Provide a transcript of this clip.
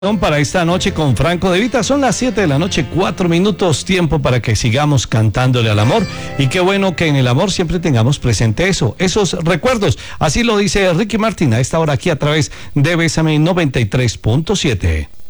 Para esta noche con Franco De Vita, son las 7 de la noche, 4 minutos, tiempo para que sigamos cantándole al amor. Y qué bueno que en el amor siempre tengamos presente eso, esos recuerdos. Así lo dice Ricky Martin a esta hora aquí a través de Bésame 93.7.